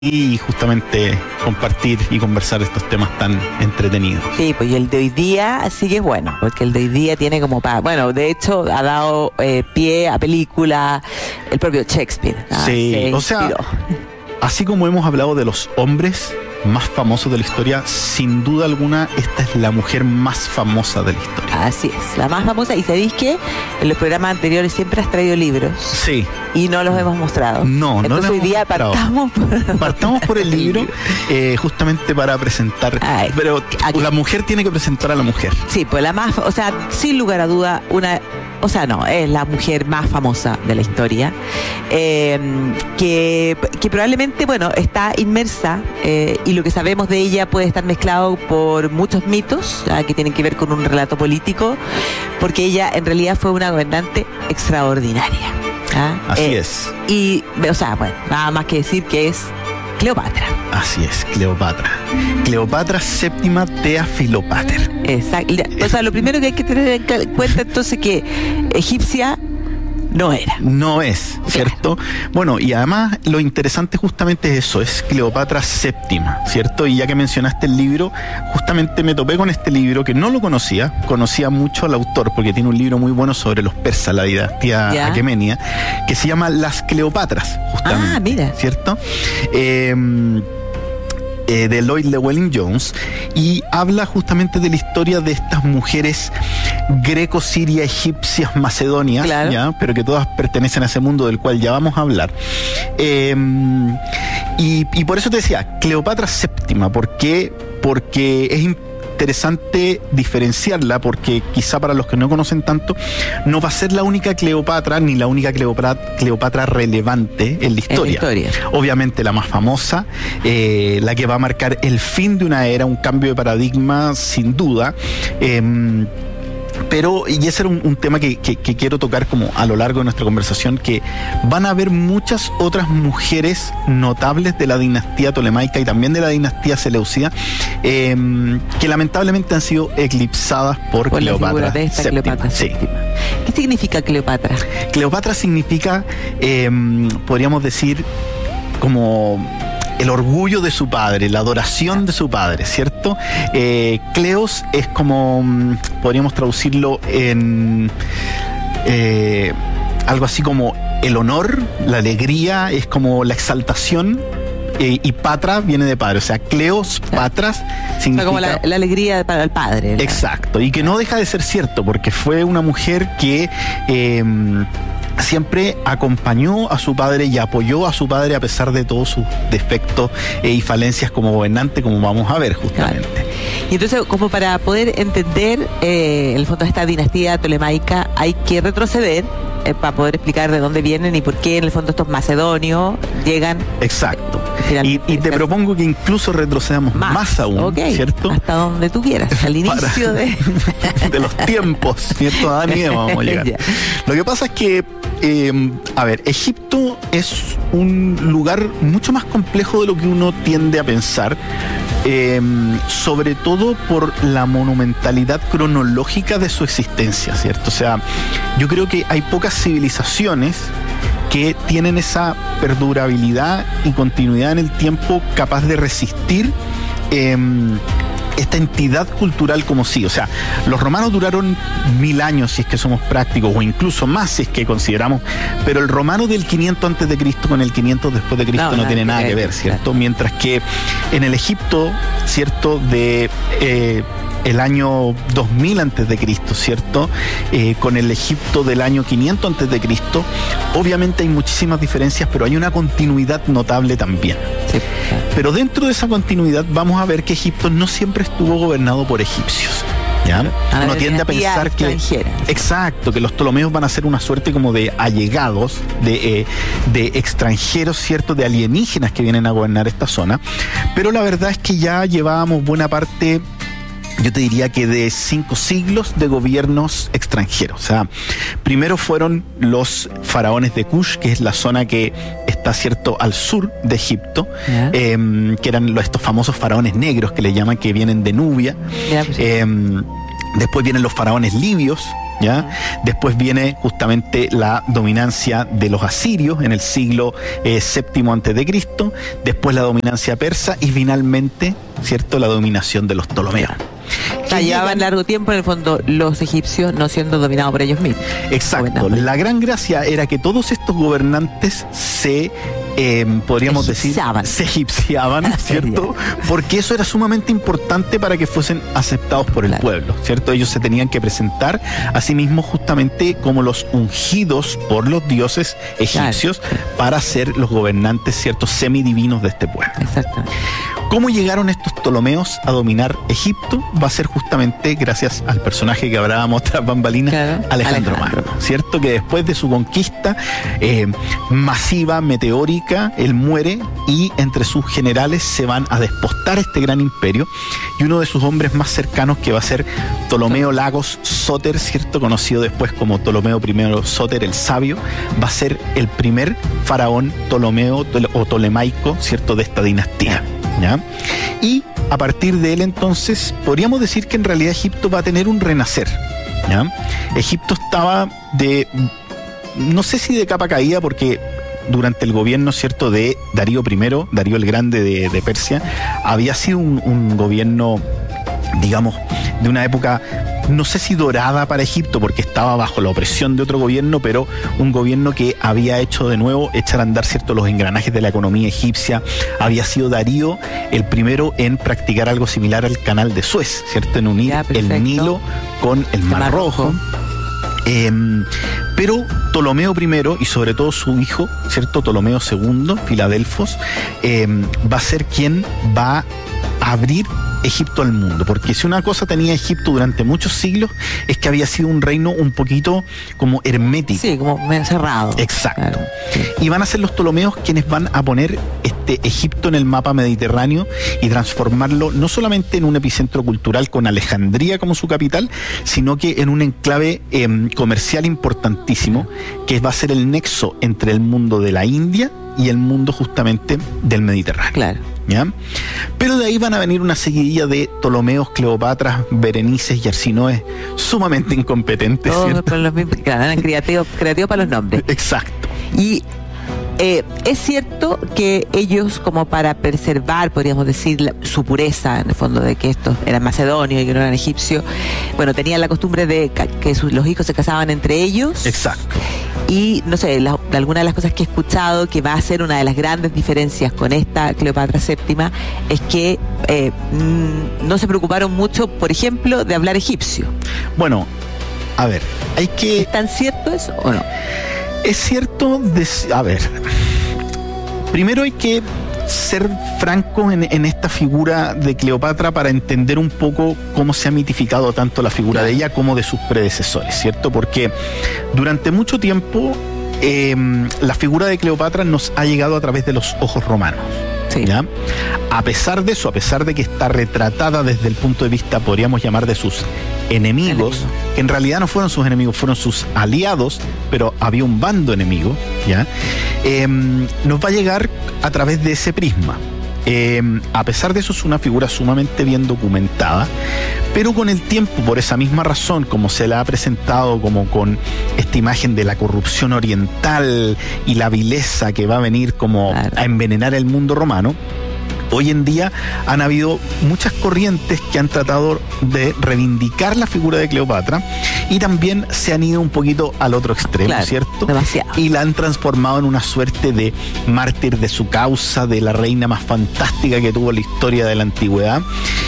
y justamente compartir y conversar estos temas tan entretenidos. Sí, pues y el de hoy día sí que es bueno, porque el de hoy día tiene como bueno, de hecho ha dado pie a película, el propio Shakespeare. Sí, o sea, así como hemos hablado de los hombres más famosos de la historia, sin duda alguna esta es la mujer más famosa de la historia. Así es, la más famosa. Y sabéis que en los programas anteriores siempre has traído libros. Sí. Y no los hemos mostrado. No, entonces no hoy día partamos por el libro, justamente para presentar. Ay, pero la mujer tiene que presentar a la mujer. Sí, pues la más, o sea, sin lugar a duda, es la mujer más famosa de la historia, que probablemente, está inmersa, y lo que sabemos de ella puede estar mezclado por muchos mitos que tienen que ver con un relato político, porque ella en realidad fue una gobernante extraordinaria. Así es. Y, nada más que decir que es Cleopatra. Así es, Cleopatra. Cleopatra VII Tea Filopater. Exacto. O sea, lo primero que hay que tener en cuenta entonces que egipcia no era. No es, ¿cierto? Bueno, y además lo interesante justamente es eso, es Cleopatra VII, ¿cierto? Y ya que mencionaste el libro, justamente me topé con este libro que no lo conocía mucho al autor, porque tiene un libro muy bueno sobre los persas, la dinastía aquemenia, que se llama Las Cleopatras, justamente. Mira. ¿Cierto? De Lloyd Llewellyn-Jones, y habla justamente de la historia de estas mujeres greco-siria, egipcias, macedonias, claro, ¿ya? Pero que todas pertenecen a ese mundo del cual ya vamos a hablar. Y por eso te decía, Cleopatra VII, ¿por qué? Porque es interesante diferenciarla, porque quizá para los que no conocen tanto, no va a ser la única Cleopatra ni la única Cleopatra relevante en la historia. Obviamente la más famosa, la que va a marcar el fin de una era, un cambio de paradigma sin duda. Pero, y ese era un tema que quiero tocar como a lo largo de nuestra conversación, que van a haber muchas otras mujeres notables de la dinastía tolemaica y también de la dinastía seleucida, que lamentablemente han sido eclipsadas por Cleopatra VII. Cleopatra VII. Sí. ¿Qué significa Cleopatra? Cleopatra significa, podríamos decir, como el orgullo de su padre, la adoración de su padre, ¿cierto? Cleos es como, podríamos traducirlo en algo así como el honor, la alegría, es como la exaltación, y patra viene de padre, o sea, Cleos, patras, significa como la alegría para el padre. Exacto, y que no deja de ser cierto, porque fue una mujer que siempre acompañó a su padre y apoyó a su padre a pesar de todos sus defectos y falencias como gobernante, como vamos a ver justamente. Claro. Y entonces, como para poder entender en el fondo esta dinastía tolemaica, hay que retroceder para poder explicar de dónde vienen y por qué en el fondo estos macedonios llegan. Exacto. Y te propongo que incluso retrocedamos más aún, ¿cierto? Hasta donde tú quieras, al inicio de los tiempos, ¿cierto? Adán y Eva vamos a llegar. Lo que pasa es que, Egipto es un lugar mucho más complejo de lo que uno tiende a pensar, sobre todo por la monumentalidad cronológica de su existencia, ¿cierto? O sea, yo creo que hay pocas civilizaciones que tienen esa perdurabilidad y continuidad en el tiempo capaz de resistir esta entidad cultural como sí. O sea, los romanos duraron 1000 años, si es que somos prácticos, o incluso más si es que consideramos, pero el romano del 500 antes de Cristo con el 500 después de Cristo no tiene nada que ver, ¿cierto? Mientras que en el Egipto, ¿cierto? De el año 2000 antes de Cristo, ¿cierto? Con el Egipto del año 500 antes de Cristo, obviamente hay muchísimas diferencias, pero hay una continuidad notable también. Sí. Pero dentro de esa continuidad vamos a ver que Egipto no siempre estuvo gobernado por egipcios. ¿Ya? Uno tiende a pensar que exacto, que los Ptolomeos van a ser una suerte como de allegados, de extranjeros, ¿cierto? De alienígenas que vienen a gobernar esta zona. Pero la verdad es que ya llevábamos buena parte, yo te diría que de 5 siglos de gobiernos extranjeros. O sea, primero fueron los faraones de Kush, que es la zona que está, ¿cierto?, al sur de Egipto, que eran estos famosos faraones negros que le llaman, que vienen de Nubia. Después vienen los faraones libios, ¿ya? Después viene justamente la dominancia de los asirios en el siglo VII antes de Cristo, después la dominancia persa y finalmente, ¿cierto?, la dominación de los Ptolomeos. O sea, llevaban largo tiempo en el fondo los egipcios no siendo dominados por ellos mismos. Exacto. La gran gracia era que todos estos gobernantes se podríamos decir, se egipciaban, ¿cierto? Porque eso era sumamente importante para que fuesen aceptados por el pueblo, ¿cierto? Ellos se tenían que presentar a sí mismos justamente como los ungidos por los dioses egipcios para ser los gobernantes, ¿cierto?, semidivinos de este pueblo. Exactamente. ¿Cómo llegaron estos Ptolomeos a dominar Egipto? Va a ser justamente gracias al personaje que hablábamos tras bambalinas, Alejandro Magno, ¿cierto? Que después de su conquista masiva, meteórica, él muere y entre sus generales se van a despostar este gran imperio, y uno de sus hombres más cercanos, que va a ser Ptolomeo Lagos Sóter, ¿cierto?, conocido después como Ptolomeo I Sóter el Sabio, va a ser el primer faraón Ptolomeo o tolemaico, ¿cierto?, de esta dinastía, ¿ya? Y a partir de él entonces podríamos decir que en realidad Egipto va a tener un renacer, ¿ya? Egipto estaba no sé si de capa caída, porque durante el gobierno, ¿cierto?, de Darío I, Darío el Grande de Persia, había sido un gobierno, digamos, de una época, no sé si dorada para Egipto, porque estaba bajo la opresión de otro gobierno, pero un gobierno que había hecho de nuevo echar a andar, ¿cierto?, los engranajes de la economía egipcia. Había sido Darío el primero en practicar algo similar al canal de Suez, ¿cierto?, en unir el Nilo con el Mar Rojo. Pero Ptolomeo I y sobre todo su hijo, ¿cierto?, Ptolomeo II, Filadelfos, va a ser quien va a abrir Egipto al mundo, porque si una cosa tenía Egipto durante muchos siglos es que había sido un reino un poquito como hermético. Sí, como encerrado. Exacto. Claro, sí. Y van a ser los Ptolomeos quienes van a poner Egipto en el mapa mediterráneo y transformarlo no solamente en un epicentro cultural con Alejandría como su capital, sino que en un enclave comercial importantísimo, que va a ser el nexo entre el mundo de la India y el mundo justamente del Mediterráneo. Claro. ¿Ya? Pero de ahí van a venir una seguidilla de Ptolomeos, Cleopatras, Berenices y Arsinoes sumamente incompetentes. Todos con los mismos, claro, eran creativos para los nombres. Exacto. Y es cierto que ellos, como para preservar, podríamos decir, su pureza, en el fondo, de que estos eran macedonios y que no eran egipcios, bueno, tenían la costumbre de que los hijos se casaban entre ellos. Exacto. Y no sé, alguna de las cosas que he escuchado que va a ser una de las grandes diferencias con esta Cleopatra VII es que no se preocuparon mucho, por ejemplo, de hablar egipcio. Bueno, a ver, hay que... ¿Es tan cierto eso o no? Es cierto, a ver, primero hay que ser franco en esta figura de Cleopatra para entender un poco cómo se ha mitificado tanto la figura de ella como de sus predecesores, ¿cierto? Porque durante mucho tiempo la figura de Cleopatra nos ha llegado a través de los ojos romanos. Sí. ¿Ya? A pesar de eso, a pesar de que está retratada desde el punto de vista, podríamos llamar, de sus enemigos, que en realidad no fueron sus enemigos, fueron sus aliados, pero había un bando enemigo, ¿ya? Nos va a llegar a través de ese prisma. A pesar de eso, es una figura sumamente bien documentada, pero con el tiempo, por esa misma razón, como se la ha presentado como con esta imagen de la corrupción oriental y la vileza que va a venir como a envenenar el mundo romano, hoy en día han habido muchas corrientes que han tratado de reivindicar la figura de Cleopatra y también se han ido un poquito al otro extremo, ¿cierto? Demasiado. Y la han transformado en una suerte de mártir de su causa, de la reina más fantástica que tuvo la historia de la antigüedad.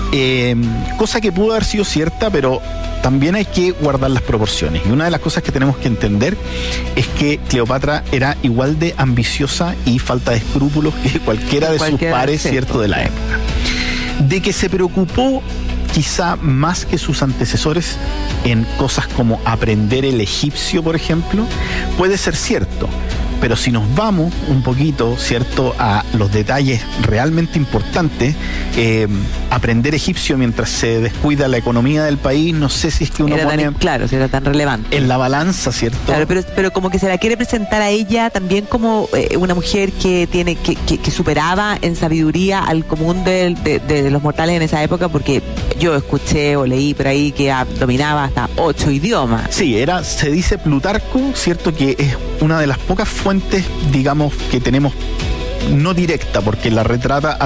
Cosa que pudo haber sido cierta, pero también hay que guardar las proporciones. Y una de las cosas que tenemos que entender es que Cleopatra era igual de ambiciosa y falta de escrúpulos que cualquiera de sus pares, ¿cierto?, de la época. De que se preocupó quizá más que sus antecesores en cosas como aprender el egipcio, por ejemplo, puede ser cierto, Pero si nos vamos un poquito, ¿cierto?, a los detalles realmente importantes, aprender egipcio mientras se descuida la economía del país, no sé si es que uno era pone claro, si era tan relevante en la balanza, ¿cierto? Claro, pero como que se la quiere presentar a ella también como una mujer que tiene que superaba en sabiduría al común de los mortales en esa época, porque yo escuché o leí por ahí que dominaba hasta 8 idiomas. Sí, se dice Plutarco, ¿cierto?, que es una de las pocas fuentes, digamos, que tenemos no directa, porque la retrata